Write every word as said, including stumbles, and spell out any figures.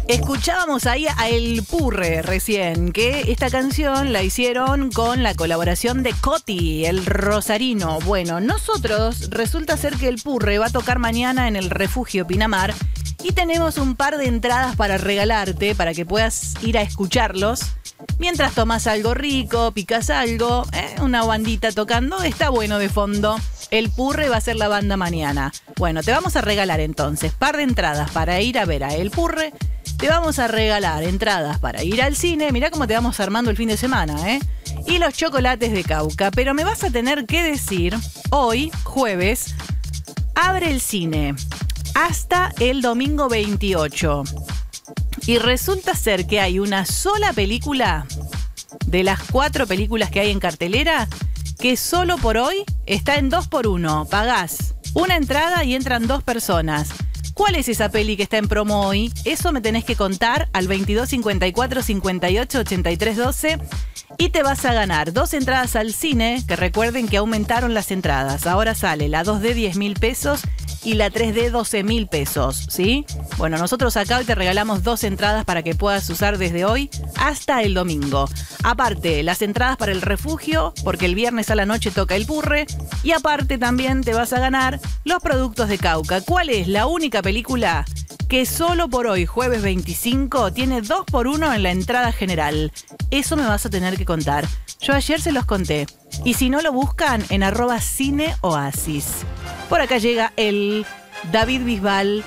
Escuchábamos ahí a El Purre recién, que esta canción la hicieron con la colaboración de Coti, el rosarino. Bueno, nosotros resulta ser que El Purre va a tocar mañana en el Refugio Pinamar y tenemos un par de entradas para regalarte para que puedas ir a escucharlos. Mientras tomas algo rico, picas algo, ¿eh? Una bandita tocando, está bueno de fondo. El Purre va a ser la banda mañana. Bueno, te vamos a regalar entonces par de entradas para ir a ver a El Purre. Te vamos a regalar entradas para ir al cine. Mirá cómo te vamos armando el fin de semana, ¿eh? Y los chocolates de Cauca. Pero me vas a tener que decir, hoy, jueves, abre el cine hasta el domingo veintiocho. Y resulta ser que hay una sola película de las cuatro películas que hay en cartelera que solo por hoy está en dos por uno. Pagás una entrada y entran dos personas. ¿Cuál es esa peli que está en promo hoy? Eso me tenés que contar al veintidós cincuenta y cuatro cincuenta y ocho ochenta y tres doce y te vas a ganar dos entradas al cine, que recuerden que aumentaron las entradas. Ahora sale la dos D diez mil pesos y la tres D doce mil pesos, ¿sí? Bueno, nosotros acá hoy te regalamos dos entradas para que puedas usar desde hoy hasta el domingo. Aparte, las entradas para el refugio, porque el viernes a la noche toca El Purre. Y aparte también te vas a ganar los productos de Cauca. ¿Cuál es la única película que solo por hoy, jueves veinticinco, tiene dos por uno en la entrada general? Eso me vas a tener que contar. Yo ayer se los conté. Y si no, lo buscan en arroba cineoasis. Por acá llega el David Bisbal